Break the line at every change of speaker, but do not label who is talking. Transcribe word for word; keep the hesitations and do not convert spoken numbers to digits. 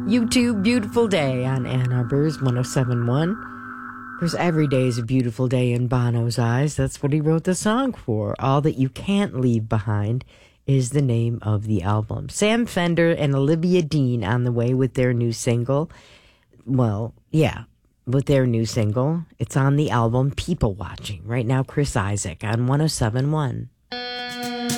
YouTube Beautiful Day on Ann Arbor's one oh seven point one. Of course, every day is a beautiful day in Bono's eyes. That's what he wrote the song for. All That You Can't Leave Behind is the name of the album. Sam Fender and Olivia Dean on the way with their new single. Well, yeah, with their new single. It's on the album People Watching. Right now, Chris Isaak on one oh seven point one.